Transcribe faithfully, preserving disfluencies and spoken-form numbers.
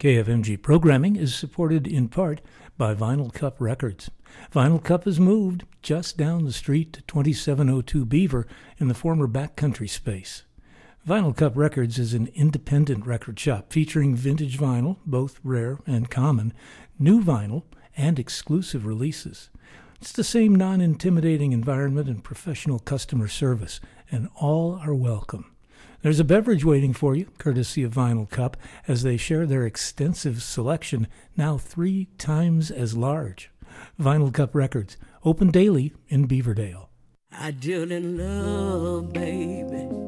K F M G programming is supported in part by Vinyl Cup Records. Vinyl Cup has moved just down the street to twenty-seven oh two Beaver in the former backcountry space. Vinyl Cup Records is an independent record shop featuring vintage vinyl, both rare and common, new vinyl, and exclusive releases. It's the same non-intimidating environment and professional customer service, and all are welcome. There's a beverage waiting for you, courtesy of Vinyl Cup, as they share their extensive selection, now three times as large. Vinyl Cup Records, open daily in Beaverdale. I deal in love, baby.